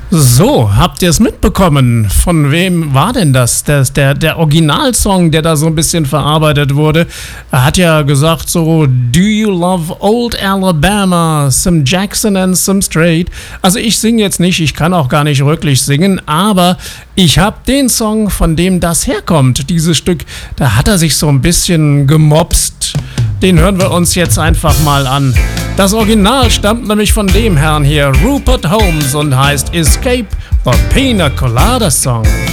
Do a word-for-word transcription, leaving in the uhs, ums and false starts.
So, habt ihr es mitbekommen? Von wem war denn das? Das der, der Originalsong, der da so ein bisschen verarbeitet wurde. Er hat ja gesagt so, do you love old Alabama, some Jackson and some Straight. Also ich singe jetzt nicht, ich kann auch gar nicht wirklich singen, aber ich habe den Song, von dem das herkommt, dieses Stück, da hat er sich so ein bisschen gemopst. Den hören wir uns jetzt einfach mal an. Das Original stammt nämlich von dem Herrn hier, Rupert Holmes, und heißt Escape the Pina Colada Song.